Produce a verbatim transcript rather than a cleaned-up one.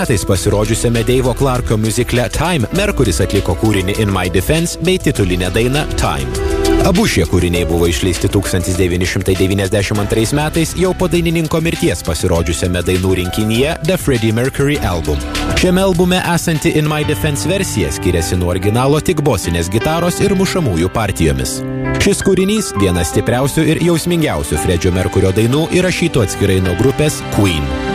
metais pasirodžiusiame Dave'o Clarko miuzikle Time Mercury's atliko kūrinį In My Defense bei titulinę dainą Time. Abu šie kūriniai buvo išleisti tūkstantis devyni šimtai devyniasdešimt antrais metais jau po dainininko mirties pasirodžiusiame dainų rinkinyje The Freddie Mercury Album. Šiame albume esanti In My Defense versija skiriasi nuo originalo tik bosinės gitaros ir mušamųjų partijomis. Šis kūrinys vienas stipriausių ir jausmingiausių Freddie Mercurio dainų įrašytų atskirai nuo grupės Queen.